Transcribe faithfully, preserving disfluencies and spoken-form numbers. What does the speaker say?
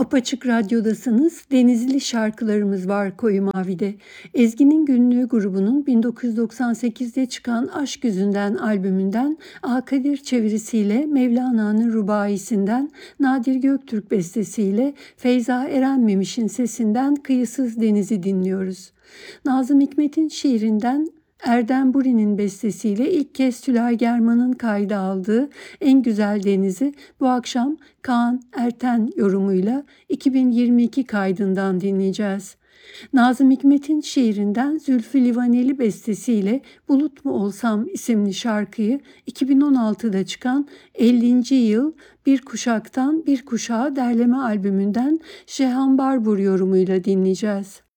Apaçık Radyo'dasınız. Denizli şarkılarımız var Koyu Mavi'de. Ezgi'nin Günlüğü grubunun bin dokuz yüz doksan sekizde çıkan Aşk Yüzünden albümünden Akadir çevirisiyle Mevlana'nın rubaisinden Nadir Göktürk bestesiyle Feyza Erenmemiş'in sesinden Kıyısız Deniz'i dinliyoruz. Nazım Hikmet'in şiirinden Erdem Buri'nin bestesiyle ilk kez Tülay German'ın kayda aldığı En Güzel Denizi bu akşam Kaan Erten yorumuyla iki bin yirmi iki kaydından dinleyeceğiz. Nazım Hikmet'in şiirinden Zülfü Livaneli bestesiyle Bulut Mu Olsam isimli şarkıyı iki bin on altıda çıkan ellinci yıl Bir Kuşaktan Bir Kuşağa derleme albümünden Şehan Barbur yorumuyla dinleyeceğiz.